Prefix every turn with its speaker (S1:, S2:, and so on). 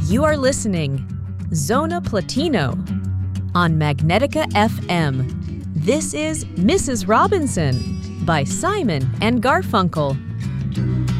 S1: You are listening Zona Platino on Magnetica FM. This is Mrs. Robinson by Simon and Garfunkel.